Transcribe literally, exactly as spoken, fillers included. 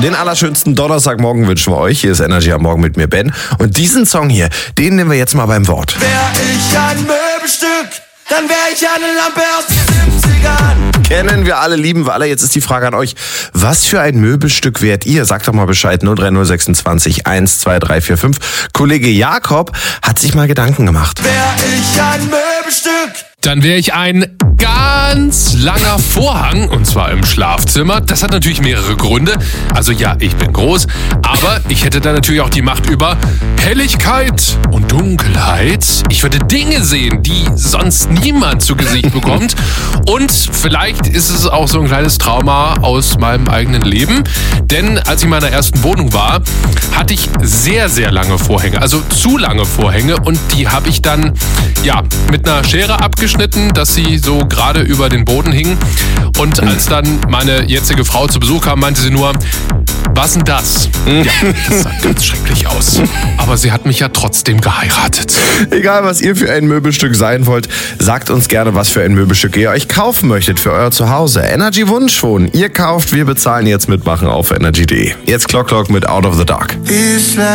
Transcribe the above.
Den allerschönsten Donnerstagmorgen wünschen wir euch. Hier ist Energy am Morgen mit mir, Ben. Und diesen Song hier, den nehmen wir jetzt mal beim Wort. Wär ich ein Möbelstück, dann wär ich eine Lampe aus den siebzigern. Kennen wir alle, lieben wir alle. Jetzt ist die Frage an euch, was für ein Möbelstück wärt ihr? Sagt doch mal Bescheid, null drei null sechsundzwanzig eins zwei drei vier fünf. Kollege Jakob hat sich mal Gedanken gemacht. Wär ich ein Möbelstück, Dann wäre ich ein ganz langer Vorhang, und zwar im Schlafzimmer. Das hat natürlich mehrere Gründe. Also ja, ich bin groß, aber ich hätte dann natürlich auch die Macht über Helligkeit und Dunkelheit. Ich würde Dinge sehen, die sonst niemand zu Gesicht bekommt. Und vielleicht ist es auch so ein kleines Trauma aus meinem eigenen Leben. Denn als ich in meiner ersten Wohnung war, hatte ich sehr, sehr lange Vorhänge. Also zu lange Vorhänge. Und die habe ich dann ja mit einer Schere abgeschnitten, dass sie so gerade über den Boden hingen. Und als dann meine jetzige Frau zu Besuch kam, meinte sie nur, was denn das? Ja, das sah ganz schrecklich aus. Aber sie hat mich ja trotzdem geheiratet. Egal, was ihr für ein Möbelstück sein wollt, sagt uns gerne, was für ein Möbelstück ihr euch kaufen möchtet für euer Zuhause. Energy Wunschwohn. Ihr kauft, wir bezahlen, jetzt mitmachen auf energy punkt de. Jetzt Clock Clock mit Out of the Dark.